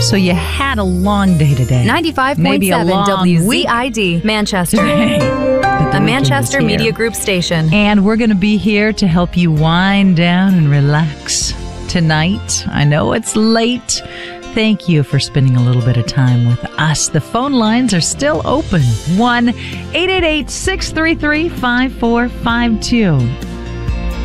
So you had a long day today. 95.7 WZID, Manchester. A Manchester Media Group station. And we're going to be here to help you wind down and relax tonight. I know it's late. Thank you for spending a little bit of time with us. The phone lines are still open. 1-888-633-5452.